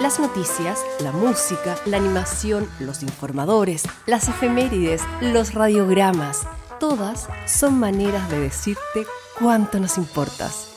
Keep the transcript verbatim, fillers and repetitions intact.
Las noticias, la música, la animación, los informadores, las efemérides, los radiogramas, todas son maneras de decirte cuánto nos importas.